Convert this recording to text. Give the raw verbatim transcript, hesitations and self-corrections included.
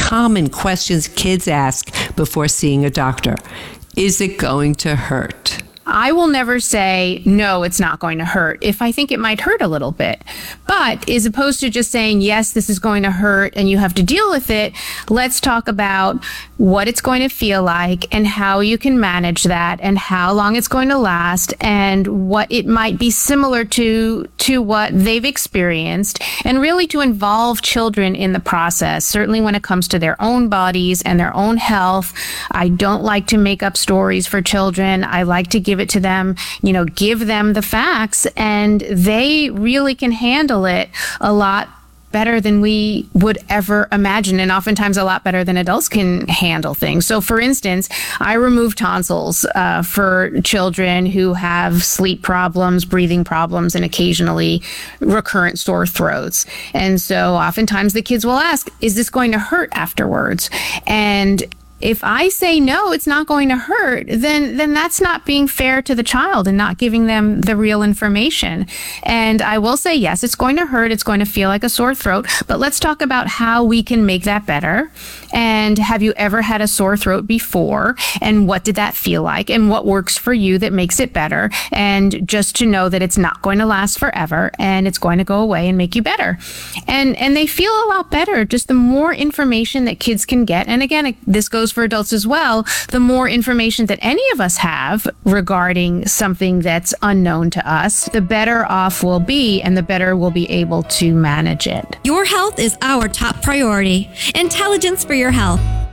common questions kids ask before seeing a doctor. Is it going to hurt? I will never say, no, it's not going to hurt if I think it might hurt a little bit. But as opposed to just saying, yes, this is going to hurt and you have to deal with it, let's talk about what it's going to feel like and how you can manage that and how long it's going to last and what it might be similar to, to what they've experienced, and really to involve children in the process, certainly when it comes to their own bodies and their own health. I don't like to make up stories for children. I like to give it to them, you know, give them the facts, and they really can handle it a lot better than we would ever imagine, and oftentimes a lot better than adults can handle things. So for instance, I remove tonsils uh, for children who have sleep problems, breathing problems, and occasionally recurrent sore throats. And so oftentimes the kids will ask, is this going to hurt afterwards? And if I say no, it's not going to hurt, then then that's not being fair to the child and not giving them the real information. And I will say, yes, it's going to hurt. It's going to feel like a sore throat. But let's talk about how we can make that better. And have you ever had a sore throat before? And what did that feel like? And what works for you that makes it better? And just to know that it's not going to last forever and it's going to go away and make you better. And and they feel a lot better just the more information that kids can get. And again, this goes for adults as well. The more information that any of us have regarding something that's unknown to us, the better off we'll be and the better we'll be able to manage it. Your health is our top priority. Intelligence for your health.